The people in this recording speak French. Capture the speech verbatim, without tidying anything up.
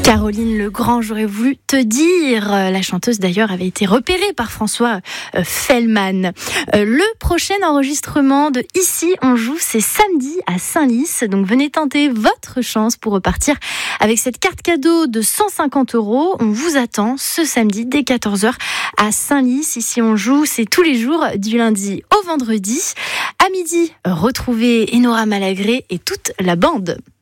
Caroline Legrand, j'aurais voulu te dire. La chanteuse d'ailleurs avait été repérée par François Fellman. Le prochain enregistrement de Ici on joue, c'est samedi à Saint-Lys. Donc venez tenter votre chance pour repartir avec cette carte cadeau de cent cinquante euros. On vous attend ce samedi dès quatorze heures à Saint-Lys. Ici on joue, c'est tous les jours du lundi au vendredi. À midi, retrouvez Enora Malagré et toute la bande.